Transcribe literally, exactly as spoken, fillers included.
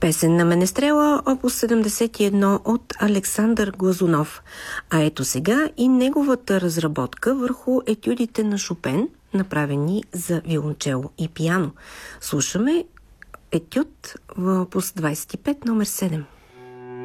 Песен на Менестрела, опус седемдесет и едно от Александър Глазунов. А ето сега и неговата разработка върху етюдите на Шопен, направени за виолончело и пиано. Слушаме етюд в опус двадесет и пет, номер седем.